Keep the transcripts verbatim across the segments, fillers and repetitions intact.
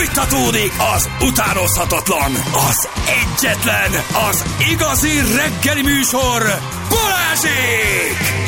Folytatódik az utánozhatatlan, az egyetlen, az igazi reggeli műsor, Balázsék!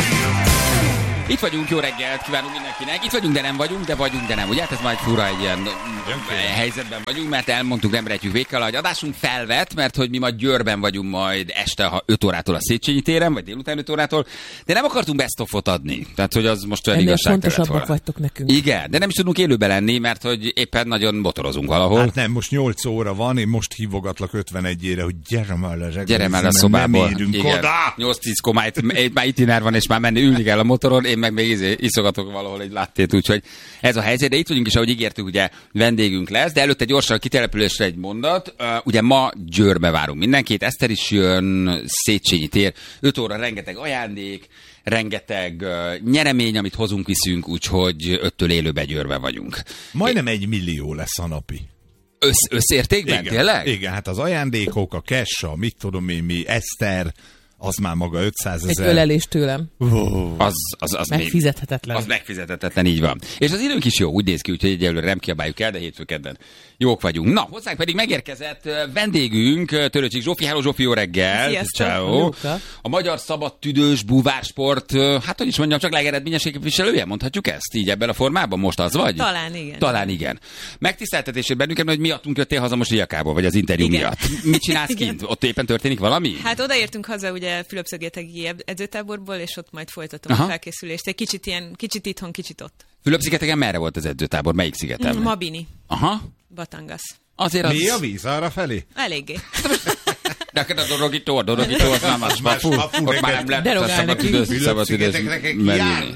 Itt vagyunk, jó reggelt kívánunk mindenkinek. Itt vagyunk, de nem vagyunk, de vagyunk, de nem. Ugye? Hát ez majd fura, egy ilyen helyzetben vagyunk, mert elmondtuk, nem rejtjük végkel, hogy adásunk felvett, mert hogy mi majd Győrben vagyunk majd este, ha öt órától a Széchenyi téren, vagy délután öt órától, de nem akartunk best of-ot adni. Tehát, hogy az most olyan igazság kellett volna. Fontosabbak vagytok nekünk. Igen, de nem is tudunk élőben lenni, mert hogy éppen nagyon motorozunk valahol. Hát nem, most nyolc óra van, én most hívogatlak ötvenegyére, hogy gyere már le reggel. Gyere már a szobából. nyolc-tíz komáit, már itinár van, és már menni ülni kell a motoron, én meg még izé, iszogatok valahol egy lattét, úgyhogy ez a helyzet, de itt vagyunk is, ahogy ígértük, ugye vendégünk lesz, de előtte gyorsan a kitelepülésre egy mondat. Uh, ugye ma Győrbe várunk mindenkit, Eszter is jön, Széchenyi tér, öt óra rengeteg ajándék, rengeteg uh, nyeremény, amit hozunk, viszünk, úgyhogy öttől élőben Győrbe vagyunk. Majdnem egy millió lesz a napi. Össz, összértékben, igen, tényleg? Igen, hát az ajándékok, a cash, a mit tudom én mi, Eszter, az már maga ötszázezer. Egy ölelés tőlem. Oh. Az, az, az megfizethetetlen. Még, az megfizethetetlen, így van. És az időnk is jó, úgy néz ki, úgyhogy egyelőre nem kiabáljuk el, de hétfő kedden jók vagyunk. Na, hozzánk pedig megérkezett vendégünk, Törőcsik Zsófi. Hello Zsófi, jó reggel. Ciao. A magyar szabadtüdős búvársport, hát hogy is mondjam, csak legeredményeség képviselője, mondhatjuk ezt így ebben a formában? Most az vagy? Talán igen. Talán igen. Megtiszteltetését bennünket, hogy miattunk jöttél haza most Riakából, vagy az interjú igen. miatt. Mit csinálsz kint? Ott éppen történik valami? Hát odaértünk haza ugye Fülöp-szigeteki edzőtáborból, és ott majd folytatom Aha. a felkészülést. Egy kicsit ilyen, kicsit itthon, kicsit ott. Fülöp-szigeteken merre volt az edzőtábor? Melyik szigeten? Mm, Mabini. Aha. Batangas. Azért az... Mi a víz arra felé? Eléggé. De a dorogító, a dorogító az már más mafu. Ott már nem lehet a szabad idős menni.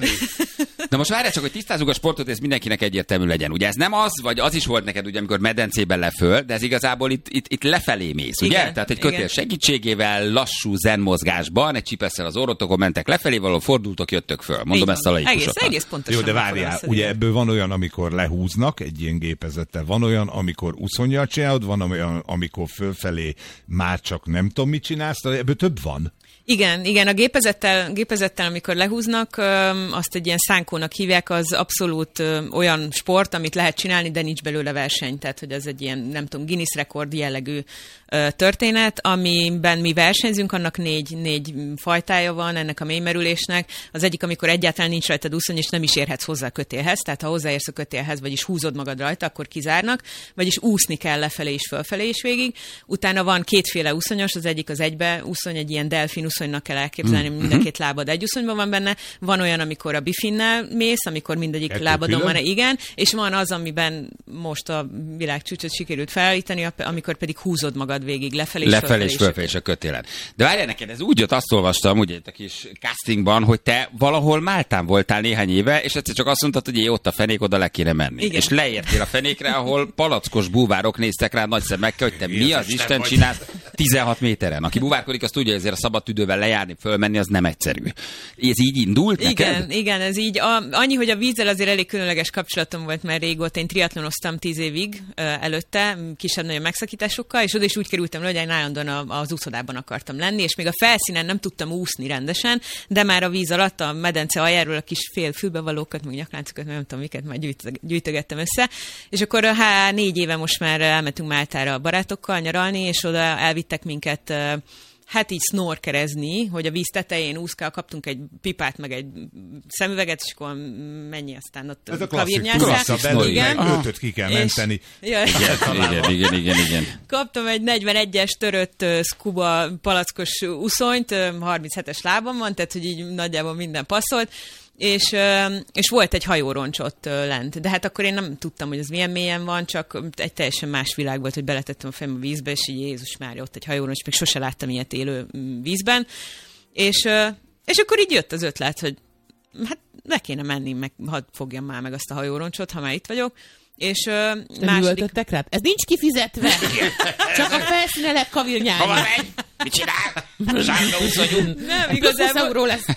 Na most várjál csak, hogy tisztázzuk a sportot, ez mindenkinek egyértelmű legyen. Ugye ez nem az, vagy az is volt neked, ugye, amikor medencében leföl, de ez igazából itt, itt, itt lefelé mész, ugye? Igen, tehát egy kötél igen. segítségével, lassú zen mozgásban, egy csipesszel az orrotokon mentek lefelé, valahol fordultok, jöttök föl. Mondom ezt a laikusoknak. Egész, egész pontosan. Jó, de várjál, ugye ebből van olyan, amikor lehúznak egy ilyen gépezettel, van olyan, amikor uszonnyal csinálod, van olyan, amikor fölfelé már csak nem tudom, mit csinálsz, ebből több van. Igen, igen, a gépezettel, gépezettel, amikor lehúznak, azt egy ilyen szánkónak hívják, az abszolút olyan sport, amit lehet csinálni, de nincs belőle verseny. Tehát, hogy ez egy ilyen, nem tudom, Guinness rekord jellegű történet, amiben mi versenyzünk, annak négy, négy fajtája van ennek a mélymerülésnek. Az egyik, amikor egyáltalán nincs rajtad úszony, és nem is érhetsz hozzá a kötélhez, tehát ha hozzáérsz a kötélhez, vagyis húzod magad rajta, akkor kizárnak, vagyis úszni kell lefelé és fölfelé is végig. Utána van kétféle úszonyos, az egyik az egybe úszony, egy ilyen delfin úszonynak kell elképzelni, mm. mind a két lábad egy úszonyban van benne. Van olyan, amikor a bifinnel mész, amikor mindegyik Ettől lábadon külön? Van, igen, és van az, amiben most a világcsúcsot sikerült felállítani, amikor pedig húzod magad végig lefelé és lefelé és fölfelé és a kötélen. De várjál neked, ez úgy jött, azt olvastam, ugye itt a kis castingban, hogy te valahol Máltán voltál néhány éve, és egyszer csak azt mondtad, hogy jé, ott a fenék, oda le kéne menni. Igen. És leértél a fenékre, ahol palackos búvárok néztek rá nagy szemekkel, hogy te mi az Isten csinálsz tizenhat méteren. Aki búvárkodik, azt tudja, hogy ezért a szabad tüdővel lejárni, fölmenni, az nem egyszerű. Ez így indult neked? Igen, igen, ez így. A, annyi, hogy a vízzel azért elég különleges kapcsolatom volt, mert régóta én triatlonoztam tíz évig előtte, kisebb-nagyobb megszakításokkal, és oda is úgy kerültem le, hogy én állandóan az úszodában akartam lenni, és még a felszínen nem tudtam úszni rendesen, de már a víz alatt, a medence aljáról a kis fél fülbevalókat, meg nyakláncokat, nem tudom miket, már gyűjtögettem össze. És akkor hát négy éve most már elmentünk Máltára a barátokkal nyaralni, és oda elvittek minket hát így snorkerezni, hogy a víz tetején úszkál, kaptunk egy pipát, meg egy szemüveget, és akkor mennyi aztán ott ez a klasszik, igen. Ötöt ki kell menteni. Igen, igen, igen, igen, igen. Kaptam egy negyvenegyes törött uh, scuba palackos uszonyt, uh, harminchetes lábam van, tehát hogy így nagyjából minden passzolt, és, és volt egy hajóroncs ott lent. De hát akkor én nem tudtam, hogy az milyen mélyen van, csak egy teljesen más világ volt, hogy beletettem a fejem a vízbe, és így Jézus Mária, ott egy hajóroncs, még sose láttam ilyet élő vízben. És, és akkor így jött az ötlet, hogy hát le kéne menni, meg hadd fogjam már meg azt a hajóroncsot, ha már itt vagyok. És uh, második... rá? Ez nincs kifizetve. Csak a felszíne lehet kavirnyálni. Hova megy? Mit csinál? Zsárga úszonyunk. Nem, igazából... lesz.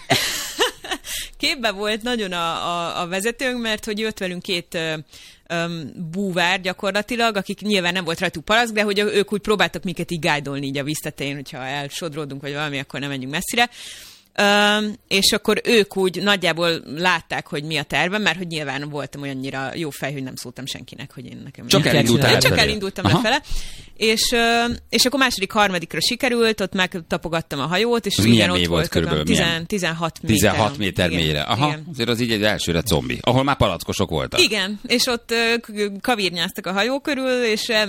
Képbe volt nagyon a, a, a vezetőnk, mert hogy jött velünk két um, búvár gyakorlatilag, akik nyilván nem volt rajtuk palack, de hogy ők úgy próbáltak minket így guide-olni így a víztetején, hogyha elsodródunk, vagy valami, akkor nem menjünk messzire. Uh, és akkor ők úgy nagyjából látták, hogy mi a tervem, mert hogy nyilván voltam olyannyira jó fej, hogy nem szóltam senkinek, hogy én nekem... Csak elindultál. Csak elindultam lefele. És, uh, és akkor második, harmadikra sikerült, ott megtapogattam a hajót, és igen, ott volt körülbelül tizenhat méter. tizenhat méter mélyre. Aha, igen. Azért az így egy elsőre zombi, ahol már palackosok voltak. Igen, és ott uh, kavírnyáztak a hajó körül, és